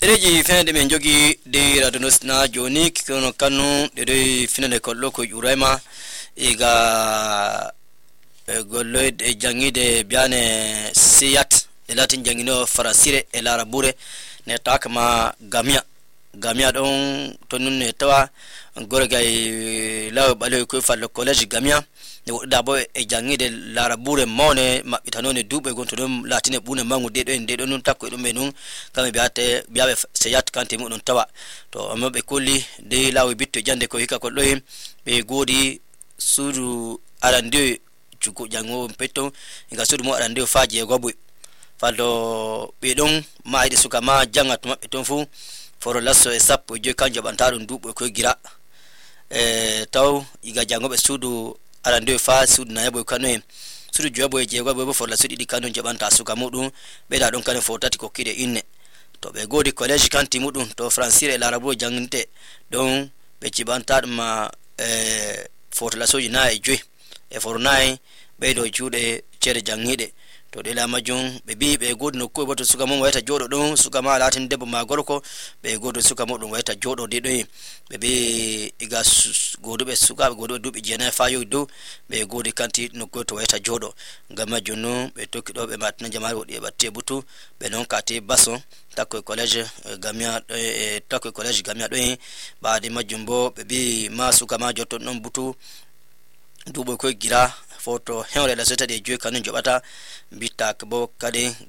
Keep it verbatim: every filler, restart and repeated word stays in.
Dereji fene de men jogi de radonos na joni kono kanu de fene ko loko urema iga gollo de jangide biane siyat e latin jangino farasire e larabure ne takma gamia gamia don tonun ne tawa gorgay law balo ko fallo college gamia ne wodda bo e jangide larabure mone mabitanone dube gonto dum latine bune mangu de do en de do non takko dum menun kam biate biabe seyat kante mudon tawa to ambe kolli de law bitto jande ko hika ko doy be godi sudu arande cuko jango petto inga sudu mo arande faaje gobu fallo be don maide suka ma jangat mabbe ton fu foro lasso e sappo je kanjo bantaron dubo ko gira e taw iga jango be sudu arande fa sudu na yabo kanu sudu jobo je gobo foro la sudi di kanu jabanta suka mudum be da don kanu fotati ko kide inne to be godi college kanti mudum to francire la arabo janginte don be cibanta ma e foro la soji na e joy e foro nai be do juude cere jangide to de la majun be bi be godno ko boto suka mon wayta jodo don suka ma latin debbo ma gorko be godo suka modum wayta jodo de do be be iga godo be suka godo dubi jena fayo do be godi kanti no ko to wayta jodo ngama jonno be tokkido be matna jamaal wodi e batte butu be non kati baso takko college gamia e takko college gamia do baade majumbo be bi ma suka ma jotto non butu dubo ko gira photo henre la seta de joy kanu jobata bitak bo kade